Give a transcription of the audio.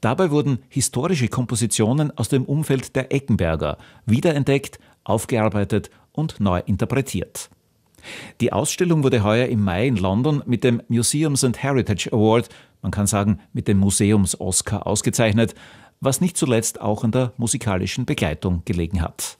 Dabei wurden historische Kompositionen aus dem Umfeld der Eckenberger wiederentdeckt, aufgearbeitet und neu interpretiert. Die Ausstellung wurde heuer im Mai in London mit dem Museums and Heritage Award, man kann sagen mit dem Museums-Oscar, ausgezeichnet, was nicht zuletzt auch an der musikalischen Begleitung gelegen hat.